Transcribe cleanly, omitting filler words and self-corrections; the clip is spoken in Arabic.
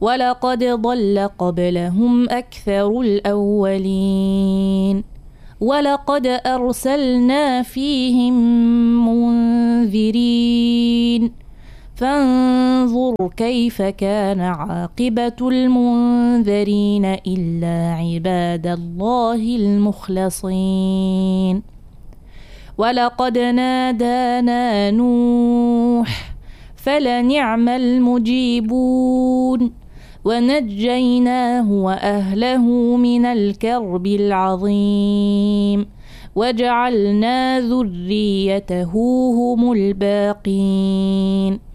ولقد ضل قبلهم أكثر الأولين ولقد أرسلنا فيهم منذرين فانظر كيف كان عاقبة المنذرين إلا عباد الله المخلصين ولقد نادانا نوح فلنعم المجيبون ونجيناه وأهله من الكرب العظيم وجعلنا ذريته هم الباقين